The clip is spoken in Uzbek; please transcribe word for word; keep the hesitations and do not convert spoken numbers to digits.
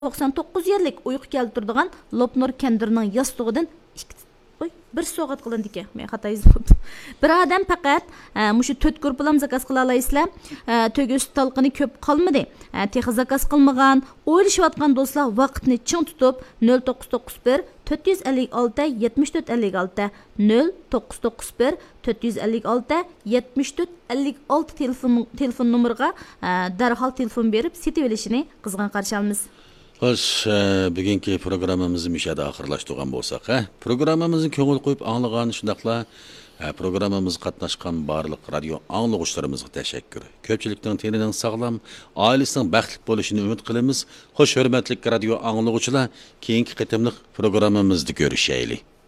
to'qson to'qqiz yillik uyqu keltirdigan Lopnur kendirining yastug'idan Oy, bir soat qilindi ekan. Men xato yozibdim. Bir odam faqat mushu to'rt gruppalam zakaz qila olasizlar. To'g'is talqini ko'p qolmadi. Texi zakaz qilmagan, o'ylashayotgan do'stlar vaqtni ching tutib nol to'qqiz to'qqiz bir to'rt yuz ellik olti yetmish to'rt ellik olti nol to'qqiz to'qqiz bir to'rt yuz ellik olti yetmish to'rt ellik olti telefon telefon nomeriga darhol telefon berib setib olishini qizg'in qarshi olamiz. Xo'sh, bugungi programmamizni mishada oxirlashtirgan bo'lsak, ha? Programmamizni ko'ngil qo'yib anglagan shundaqla programmamizga qatnashgan barliq radio anglovchilarimizga tashakkur. Ko'pchilikning tenining sog'lom, oilasining baxtli bo'lishini umid qilamiz. Xo'sh, hurmatli radio anglovchilar, keyingi qitimliq programmamizda ko'rishaylik.